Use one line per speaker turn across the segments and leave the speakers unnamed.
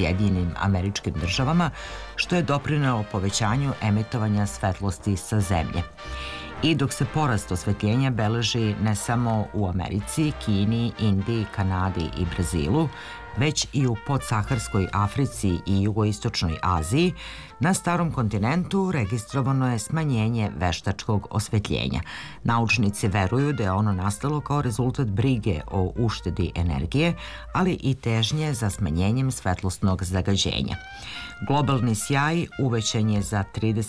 Sjedinjenim Američkim Državama, što je doprinelo povećanju emitovanja svetlosti sa Zemlje. I dok se porast osvetljenja beleži ne samo u Americi, Kini, Indiji, Kanadi i Brazilu, već i u podsaharskoj Africi i jugoistočnoj Aziji, na starom kontinentu registrovano je smanjenje veštačkog osvetljenja. Naučnici veruju da je ono nastalo kao rezultat brige o uštedi energije, ali i težnje za smanjenjem svetlosnog zagađenja. Globalni sjaj uvećan je za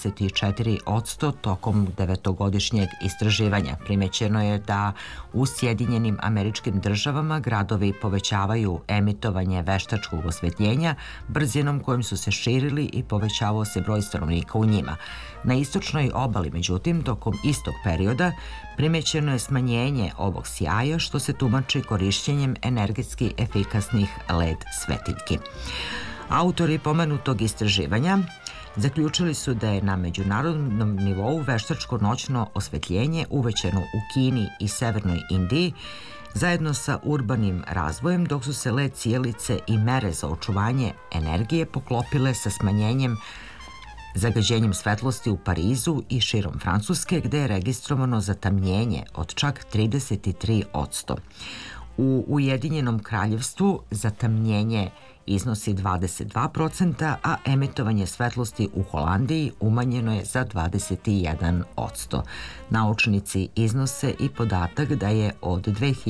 34% tokom 9-godišnjeg istraživanja. Primećeno je da u Sjedinjenim Američkim Državama gradovi povećavaju emitovanje veštačkog osvetljenja brzinom kojom su se širili i povećavao se broj stanovnika u njima. Na istočnoj obali, međutim, tokom istog perioda primećeno je smanjenje ovog sjaja, što se tumači korišćenjem energetski efikasnih LED svetiljki. Autori pomenutog istraživanja zaključili su da je na međunarodnom nivou veštačko noćno osvetljenje uvećano u Kini i Severnoj Indiji zajedno sa urbanim razvojem, dok su se LED sijalice i mere za očuvanje energije poklopile sa smanjenjem zagađenjem svetlosti u Parizu i širom Francuske, gde je registrovano zatamnjenje od čak 33%. U Ujedinjenom Kraljevstvu zatamnjenje iznosi 22%, a emitovanje svetlosti u Holandiji umanjeno je za 21%. Naučnici iznose i podatak da je od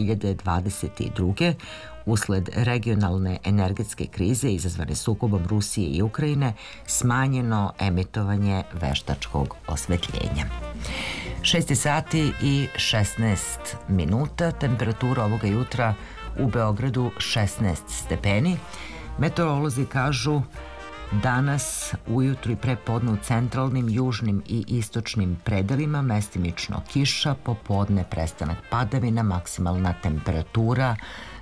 2022. usled regionalne energetske krize izazvane sukobom Rusije i Ukrajine smanjeno emitovanje veštačkog osvetljenja. 6 sati i 16 minuta, temperatura ovoga jutra u Beogradu 16 stepeni. Meteorolozi kažu danas ujutru i prepodne u centralnim, južnim i istočnim predelima mestimično kiša, popodne prestanak padavina, maksimalna temperatura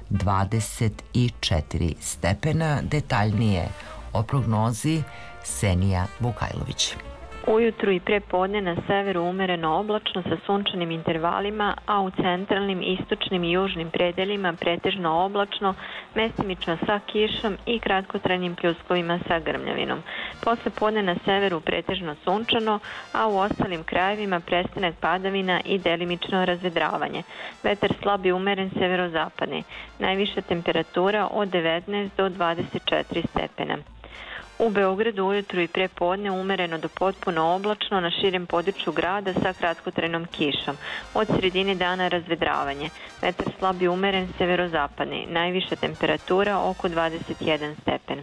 24 stepena. Detaljnije o prognozi Senija Vukajlović.
Ujutru i prepodne na severu umereno oblačno sa sunčanim intervalima, a u centralnim, istočnim i južnim predelima pretežno oblačno, mestimično sa kišom i kratkotrajnim pljuskovima sa grmljavinom. Posle podne na severu pretežno sunčano, a u ostalim krajevima prestanak padavina i delimično razvedravanje. Vetar slab i umeren severozapadni. Najviša temperatura od 19 do 24 stepena. U Beogradu ujutru i prepodne umereno do potpuno oblačno na širem području grada sa kratkotrajnom kišom. Od sredine dana razvedravanje. Vetar slab i umeren severozapadni. Najviša temperatura oko 21 stepen.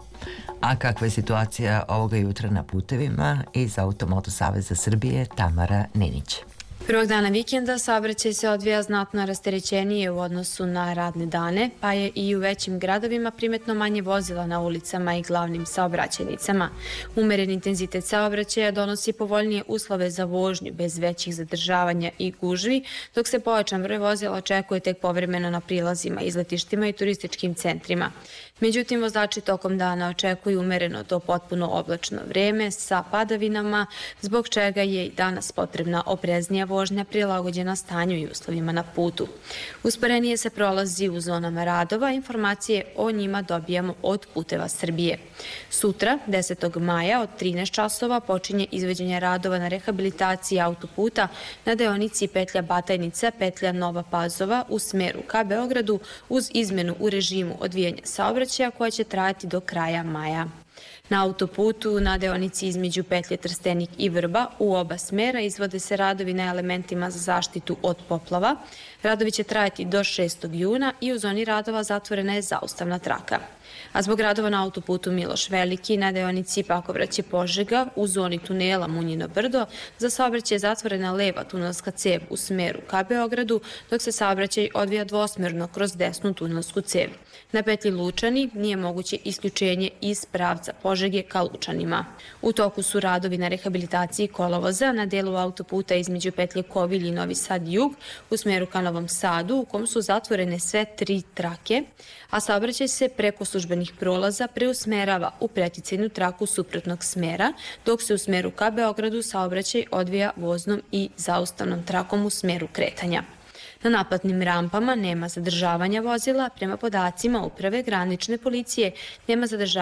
A kakva je situacija ovoga jutra na putevima? Iz Automoto Saveza Srbije Tamara Ninić.
Prvog dana vikenda saobraćaj se odvija znatno rasterećenije u odnosu na radne dane, pa je i u većim gradovima primetno manje vozila na ulicama i glavnim saobraćajnicama. Umeren intenzitet saobraćaja donosi povoljnije uslove za vožnju bez većih zadržavanja i gužvi, dok se pojačan broj vozila očekuje tek povremeno na prilazima, izletištima i turističkim centrima. Međutim, vozači tokom dana očekuju umereno do potpuno oblačno vreme sa padavinama, zbog čega je i danas potrebna opreznija vožnja prilagođena stanju i uslovima na putu. Usporenije se prolazi u zonama radova, informacije o njima dobijamo od Puteva Srbije. Sutra, 10. maja, od 13 časova počinje izvođenje radova na rehabilitaciji autoputa na deonici petlja Batajnica, petlja Nova Pazova u smeru ka Beogradu uz izmenu u režimu odvijanja saobraćaja koja će trajati do kraja maja. Na autoputu na deonici između petlje Trstenik i Vrba u oba smera izvode se radovi na elementima za zaštitu od poplava. Radovi će trajati do 6. juna i u zoni radova zatvorena je zaustavna traka. A zbog radova na autoputu Miloš Veliki na deonici Pakovraće Požega u zoni tunela Munjino Brdo za saobraćaj je zatvorena leva tunelska cev u smeru ka Beogradu, dok se saobraćaj odvija dvosmerno kroz desnu tunelsku cev. Na petlji Lučani nije moguće isključenje iz pravca Požege ka Lučanima. U toku su radovi na rehabilitaciji kolovoza na delu autoputa između petlje Kovilj i Novi Sad jug u smeru ka Novom Sadu, u kom su zatvorene sve 3 trake, a saobraćaj se preko službenih prolaza preusmerava u preticajnu traku suprotnog smera, dok se u smeru ka Beogradu saobraćaj odvija voznom i zaustavnom trakom u smeru kretanja. Na naplatnim rampama nema zadržavanja vozila, prema podacima Uprave granične policije nema zadržavanja